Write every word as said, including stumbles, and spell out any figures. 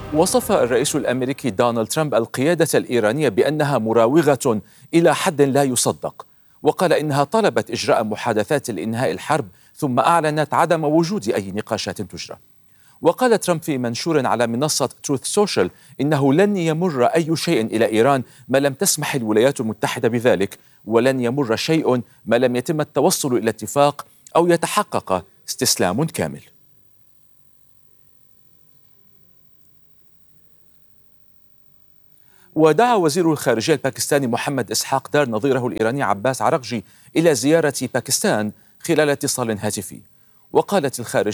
وصف الرئيس الأمريكي دونالد ترامب القيادة الإيرانية بأنها مراوغة إلى حد لا يصدق، وقال إنها طلبت إجراء محادثات لإنهاء الحرب ثم أعلنت عدم وجود أي نقاشات تجرى. وقال ترامب في منشور على منصة تروث سوشيال إنه لن يمر أي شيء إلى إيران ما لم تسمح الولايات المتحدة بذلك، ولن يمر شيء ما لم يتم التوصل إلى اتفاق أو يتحقق استسلام كامل. ودعا وزير الخارجية الباكستاني محمد إسحاق دار نظيره الإيراني عباس عرقجي إلى زيارة باكستان خلال اتصال هاتفي. وقالت الخارجية